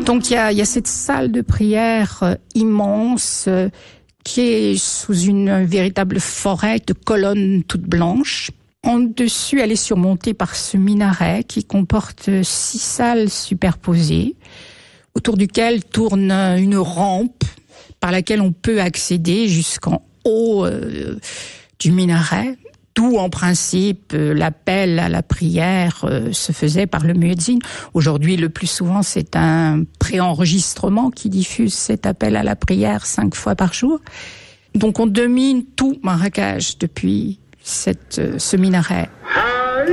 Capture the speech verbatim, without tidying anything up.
Donc il y a, il y a cette salle de prière euh, immense euh, qui est sous une véritable forêt de colonnes toutes blanches. En dessus, elle est surmontée par ce minaret qui comporte six salles superposées, autour duquel tourne une rampe par laquelle on peut accéder jusqu'en haut euh, du minaret, d'où en principe euh, l'appel à la prière euh, se faisait par le muezzin. Aujourd'hui, le plus souvent, c'est un préenregistrement qui diffuse cet appel à la prière cinq fois par jour. Donc on domine tout Marrakech depuis cette, ce minaret.